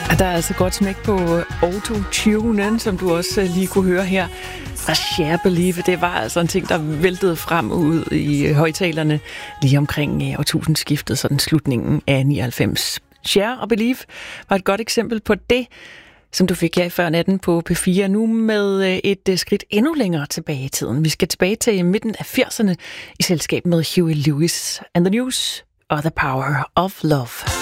Der er altså godt smæk på autotunen, som du også lige kunne høre her. Fra Cher Believe, det var altså en ting, der væltede frem ud i højtalerne lige omkring årtusindskiftet, sådan slutningen af 99. Cher og Believe var et godt eksempel på det, som du fik her i før natten på P4, nu med et skridt endnu længere tilbage i tiden. Vi skal tilbage til midten af 80'erne i selskab med Huey Lewis and the News og The Power of Love.